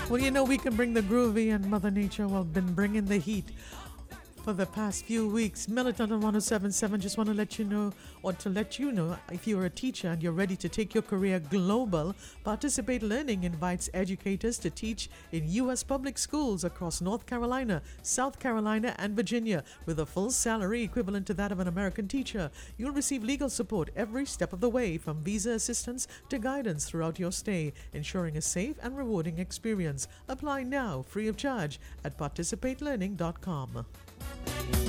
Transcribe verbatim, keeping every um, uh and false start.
Well, you know, we can bring the groovy, and Mother Nature will been bringing the heat for the past few weeks. Militant on one oh seven point seven, just want to let you know, or to let you know, if you're a teacher and you're ready to take your career global, Participate Learning invites educators to teach in U S public schools across North Carolina, South Carolina, and Virginia with a full salary equivalent to that of an American teacher. You'll receive legal support every step of the way, from visa assistance to guidance throughout your stay, ensuring a safe and rewarding experience. Apply now, free of charge, at participate learning dot com.